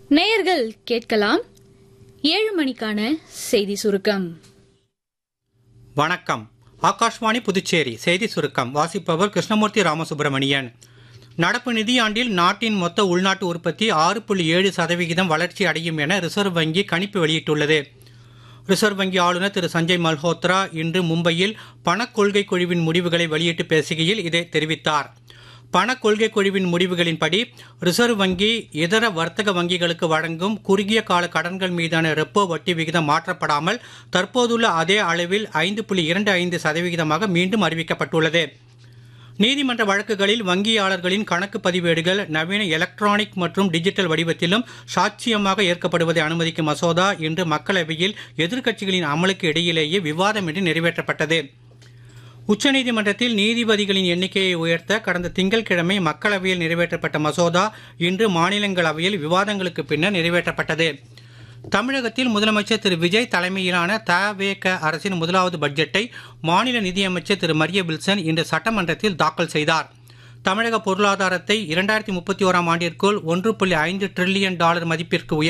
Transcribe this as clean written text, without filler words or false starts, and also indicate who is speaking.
Speaker 1: நேயர்கள் கேட்கலாம் 7 மணிக்கான செய்தி சுருக்கம்.
Speaker 2: வணக்கம். ஆகாஷ்வாணி புதுச்சேரி செய்தி சுருக்கம் வாசிப்பவர் கிருஷ்ணமூர்த்தி ராமசுப்பிரமணியன். நடப்பு நிதியாண்டில் நாட்டின் மொத்த உள்நாட்டு உற்பத்தி 6.7% வளர்ச்சி அடையும் என ரிசர்வ் வங்கி கணிப்பு வெளியிட்டுள்ளது. ரிசர்வ் வங்கி ஆளுநர் திரு சஞ்சய் மல்ஹோத்ரா இன்று மும்பையில் பணக்கொள்கை குழுவின் முடிவுகளை வெளியிட்டு பேசுகையில் இதை தெரிவித்தார். பணக்கொள்கை குழுவின் முடிவுகளின்படி ரிசர்வ் வங்கி இதர வர்த்தக வங்கிகளுக்கு வழங்கும் குறுகிய கால கடன்கள் மீதான ரெப்போ வட்டி விகிதம் மாற்றப்படாமல் தற்போதுள்ள அதே அளவில் 5.25% மீண்டும் அறிவிக்கப்பட்டுள்ளது. நீதிமன்ற வழக்குகளில் வங்கியாளர்களின் கணக்கு பதிவேடுகள் நவீன எலக்ட்ரானிக் மற்றும் டிஜிட்டல் வடிவத்திலும் சாட்சியமாக ஏற்கப்படுவதை அனுமதிக்கும் மசோதா இன்று மக்களவையில் எதிர்க்கட்சிகளின் அமலுக்கு இடையிலேயே விவாதமின்றி நிறைவேற்றப்பட்டது. உச்சநீதிமன்றத்தில் நீதிபதிகளின் எண்ணிக்கையை உயர்த்த கடந்த திங்கட்கிழமை மக்களவையில் நிறைவேற்றப்பட்ட மசோதா இன்று மாநிலங்களவையில் விவாதங்களுக்கு பின்னர் நிறைவேற்றப்பட்டது. தமிழகத்தில் முதலமைச்சர் திரு விஜய் தலைமையிலான தவேக அரசின் முதலாவது பட்ஜெட்டை மாநில நிதியமைச்சர் திரு மரிய வில்சன் இன்று சட்டமன்றத்தில் தாக்கல் செய்தார். தமிழக பொருளாதாரத்தை 2031 ஆண்டிற்குள் $1.5 டிரில்லியன் மதிப்பிற்கு